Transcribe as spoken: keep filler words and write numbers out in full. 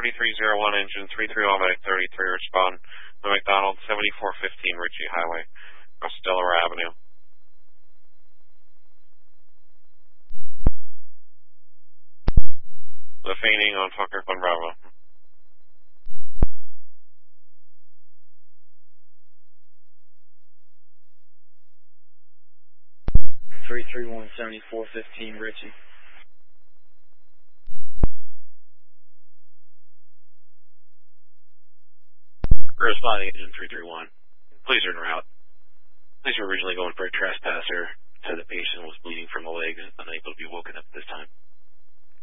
thirty-three oh one, engine three three oh, medic thirty-three, respond to McDonald, seventy-four fifteen Ritchie Highway, across Delaware Avenue. The feigning on Fokker one Bravo. three three one, seventy-four fifteen Ritchie. Responding engine three three one. Please are en route. Please were originally going for a trespasser. Said the patient was bleeding from the legs, unable to be woken up at this time.